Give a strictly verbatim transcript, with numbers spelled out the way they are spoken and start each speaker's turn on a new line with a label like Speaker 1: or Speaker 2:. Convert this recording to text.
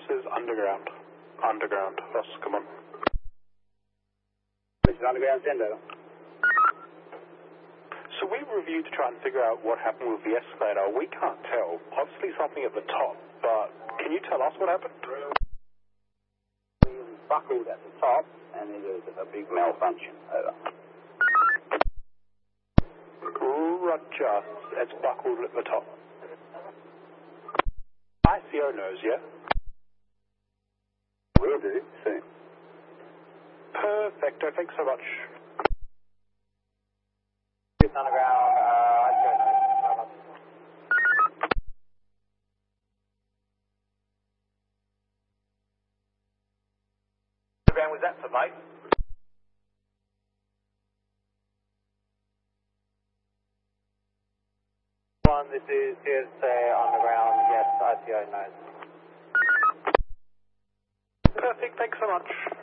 Speaker 1: is underground. Underground. Ross, come on.
Speaker 2: This is underground sender.
Speaker 1: So we reviewed to try and figure out what happened with the escalator. We can't tell. Obviously something at the top, but can you tell us what happened?
Speaker 2: We buckled at the top, and it was a big malfunction. Over.
Speaker 1: Roger. It's buckled at the top. I C O knows, yeah?
Speaker 2: Will do, soon.
Speaker 1: Perfecto. Thanks so much.
Speaker 2: This underground, uh, I don't know. Underground was that for, mate? One, this is C S A underground, yes, I C O knows.
Speaker 1: Perfect. Thanks so much.